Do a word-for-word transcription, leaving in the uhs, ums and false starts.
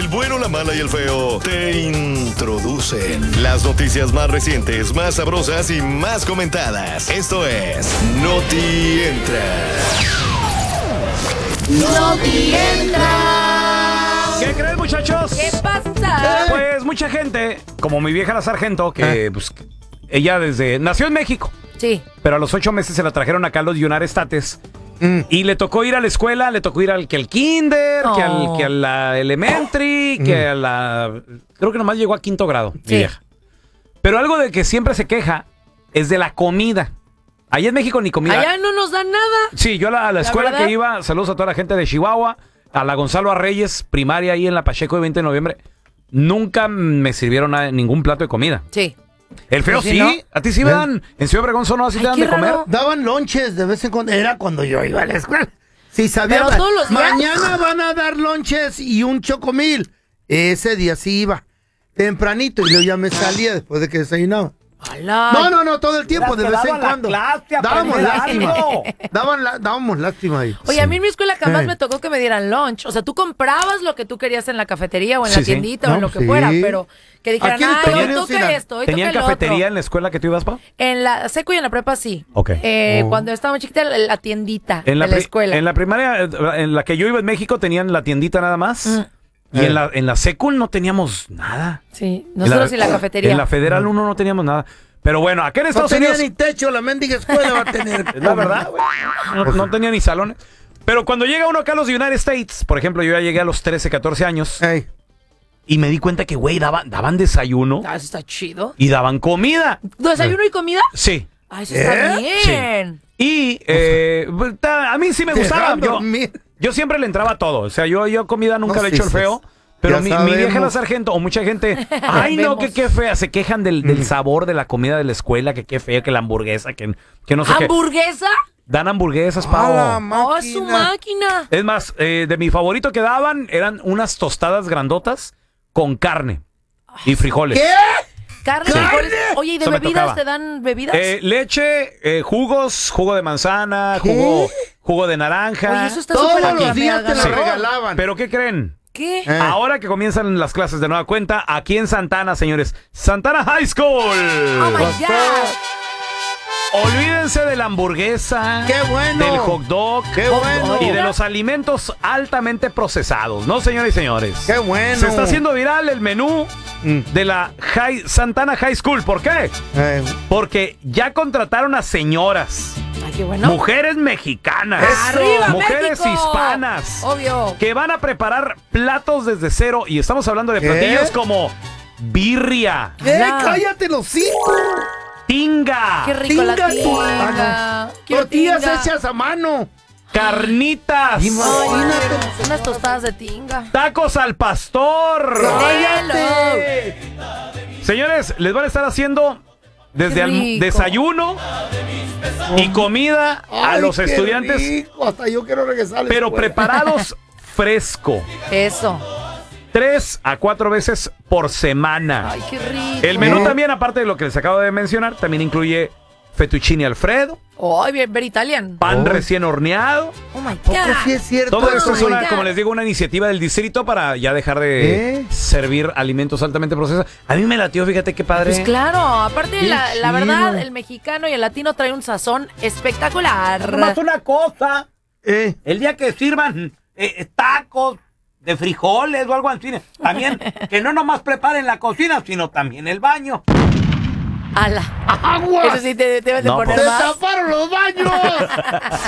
el bueno, la mala y el feo te introducen las noticias más recientes, más sabrosas y más comentadas. Esto es Noti Entra. Noti Entra. ¿Qué creen, muchachos? ¿Qué pasa? Pues mucha gente, como mi vieja la sargento, que pues ella desde nació en México. Sí. Pero a los ocho meses se la trajeron acá a los United States. Mm. Y le tocó ir a la escuela, le tocó ir al que al kinder, oh. que, al, que a la elementary, oh. que a la... Creo que nomás llegó a quinto grado, sí. mi vieja. Pero algo de que siempre se queja es de la comida. Allá en México ni comida. Allá no nos dan nada. Sí, yo a la, a la escuela verdad? que iba, saludos a toda la gente de Chihuahua, a la Gonzalo Arreyes, primaria ahí en la Pacheco de veinte de noviembre, nunca me sirvieron nada, ningún plato de comida. Sí. El feo sí, ¿no? ¿A ti sí me dan? ¿En Ciudad Obregón no así te dan de comer? Raro. Daban lonches de vez en cuando. Era cuando yo iba a la escuela. Sí, sabía. Pero todos los días. Mañana van a dar lonches y un chocomil. Ese día sí iba. Tempranito. Y luego ya me salía después de que desayunaba. Hola. No, no, no, todo el tiempo, de vez en cuando. Clase, dábamos lástima. Daban la, dábamos lástima ahí. Oye, sí. a mí en mi escuela jamás eh. me tocó que me dieran lunch. O sea, tú comprabas lo que tú querías en la cafetería o en sí, la tiendita sí. o no, en lo que sí. fuera, pero que dijeran, ah, hoy toca la... esto, hoy ¿Tenían toca el cafetería otro. en la escuela que tú ibas, pa? En la seco y en la prepa sí. Ok. Eh, oh. Cuando estaba chiquita, la, la tiendita en la de la pri- escuela. En la primaria, en la que yo iba en México, tenían la tiendita nada más. Mm. Y eh. en la en la secul no teníamos nada. Sí, nosotros en la, en la cafetería. En la Federal uno no teníamos nada. Pero bueno, acá en Estados no Unidos... No tenía ni techo, la mendiga escuela va a tener. Es la verdad, güey. No, no tenía ni salones. Pero cuando llega uno acá a los United States, por ejemplo, yo ya llegué a los trece, catorce años. Hey. Y me di cuenta que, güey, daban, daban desayuno. Ah, eso está chido. Y daban comida. ¿Desayuno y comida? Sí. Ah, eso está ¿Eh? bien. Sí. Y eh, a mí sí me gustaba. Yo, yo siempre le entraba a todo. O sea, yo, yo comida nunca no, le he sí, hecho el feo. Pero mi, mi vieja la sargento, o mucha gente, ay no, que qué fea, se quejan del, del sabor de la comida de la escuela, que qué fea, que la hamburguesa, que, que no sé qué. ¿Hamburguesa? Dan hamburguesas, Pao. Oh, es su máquina. Es más, eh, de mi favorito que daban eran unas tostadas grandotas con carne y frijoles. ¿Qué? Carne, sí. frijoles. Oye, ¿y de Eso bebidas te dan bebidas? Eh, leche, eh, jugos, jugo de manzana, jugo, jugo de naranja. Oye, eso está todos súper los días te la sí. regalaban. ¿Pero qué creen? ¿Qué? Eh. Ahora que comienzan las clases de nueva cuenta, aquí en Santana, señores, Santana High School. Oh my God. Olvídense de la hamburguesa, ¡qué bueno! del hot dog, ¡qué bueno! y de los alimentos altamente procesados, ¿no, señores y señores? ¡Qué bueno! Se está haciendo viral el menú mm. de la high, Santana High School. ¿Por qué? Eh. Porque ya contrataron a señoras. Ay, qué bueno. Mujeres mexicanas. ¡Arriba, mujeres México! hispanas. Obvio. Que van a preparar platos desde cero. Y estamos hablando de ¿qué? platillos como birria. ¿Qué? ¡Cállate los cinco! Tinga. ¡Qué rico tinga la tinga! Tu... Tortillas hechas a mano. Carnitas. Imagínate. Unas tostadas de tinga. Tacos al pastor. ¡Cállate! Señores, les van a estar haciendo desde al desayuno y comida Ay, a los qué estudiantes. Rico. Hasta yo quiero regresar. Pero preparados fresco. Eso. Tres a cuatro veces por semana. Ay, qué rico. El menú también, aparte de lo que les acabo de mencionar, también incluye fettuccine Alfredo. Ay, bien, ver Italian. Pan oh. recién horneado. Oh my ¿Poco God. sí es cierto? Todo esto Oh es my una, God. como les digo, una iniciativa del distrito para ya dejar de ¿Eh? servir alimentos altamente procesados. A mí me latió, fíjate qué padre. Pues claro, aparte Qué la, la chido. verdad, el mexicano y el latino trae un sazón espectacular. Nomás una cosa, Eh. el día que sirvan eh, tacos de frijoles o algo así, también que no nomás preparen la cocina, sino también el baño. ¡Ala! ¡Agua! Eso sí te debes de No, poner pues. ¡Se más. taparon los baños!